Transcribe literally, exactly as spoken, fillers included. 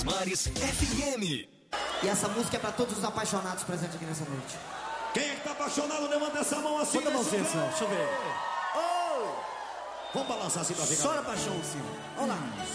Mares F M. E essa música é pra todos os apaixonados presentes aqui nessa noite. Quem é que tá apaixonado, levanta essa mão assim. Bota a mãozinha, deixa eu ver. Vamos balançar assim pra ficar. Chora paixão, Silvio. Vamos lá.